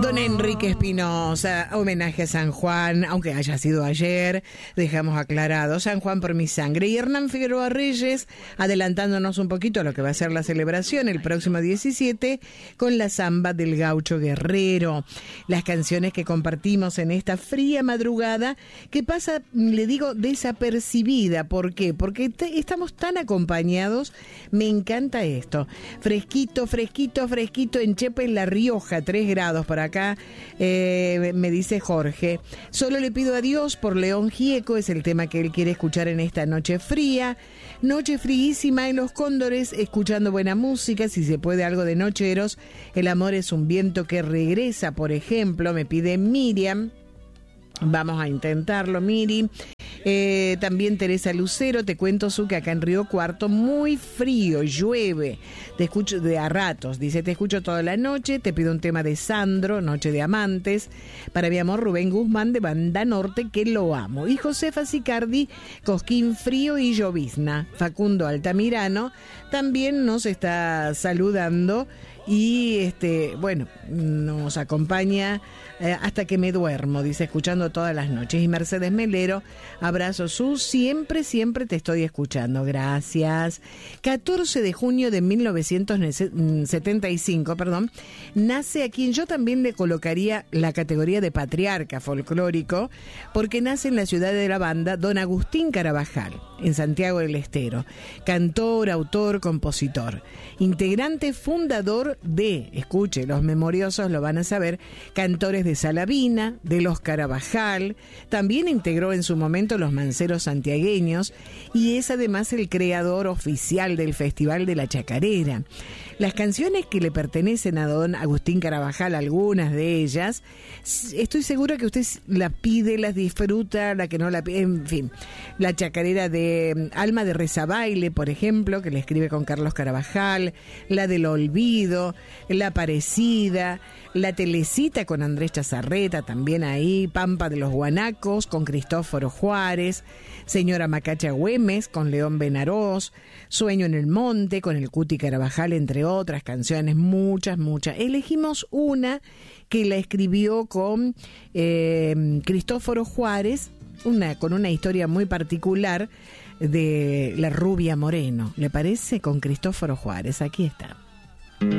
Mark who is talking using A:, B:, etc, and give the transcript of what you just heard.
A: Don Enrique Espinosa, homenaje a San Juan, aunque haya sido ayer, dejamos aclarado, San Juan por mi sangre. Y Hernán Figueroa Reyes, adelantándonos un poquito a lo que va a ser la celebración el próximo 17, con la samba del gaucho guerrero. Las canciones que compartimos en esta fría madrugada, que pasa, le digo, desapercibida. ¿Por qué? Porque estamos tan acompañados, me encanta esto. Fresquito, fresquito, fresquito en Chepe, en La Rioja, 3 grados por acá, me dice Jorge. Solo le pido a Dios por León Gieco, es el tema que él quiere escuchar en esta noche fría. Noche fríísima en Los Cóndores, escuchando buena música, si se puede algo de nocheros. El amor es un viento que regresa, por ejemplo, me pide Miriam. Vamos a intentarlo, Miri. También Teresa Lucero, te cuento que acá en Río Cuarto muy frío, llueve, te escucho de a ratos, dice, te escucho toda la noche, te pido un tema de Sandro, Noche de Amantes, para mi amor Rubén Guzmán de Banda Norte, que lo amo, y Josefa Sicardi, Cosquín Frío y Llovizna. Facundo Altamirano también nos está saludando y bueno, nos acompaña hasta que me duermo, dice, escuchando todas las noches. Y Mercedes Melero, abrazo Sus, siempre te estoy escuchando, gracias. 14 de junio de 1975, nace a quien yo también le colocaría la categoría de patriarca folclórico, porque nace en la ciudad de la banda don Agustín Carabajal, en Santiago del Estero, cantor, autor, compositor, integrante fundador de, escuche, los memoriosos lo van a saber, Cantores de Salavina, de los Carabajal, también integró en su momento los Manceros Santiagueños y es además el creador oficial del Festival de la Chacarera. Las canciones que le pertenecen a don Agustín Carabajal, algunas de ellas, estoy segura que usted la pide, las disfruta, la que no la pide, en fin, la chacarera de Alma de Rezabaile, por ejemplo, que le escribe con Carlos Carabajal, la del Olvido, la Parecida, la Telecita con Andrés Chazarreta, también ahí, Pampa de los Guanacos con Cristóforo Juárez, Señora Macacha Güemes con León Benarós, Sueño en el Monte con el Cuti Carabajal, entre otras canciones, muchas. Elegimos una que la escribió con Cristóforo Juárez, con una historia muy particular de la Rubia Moreno, ¿le parece? Con Cristóforo Juárez, aquí está.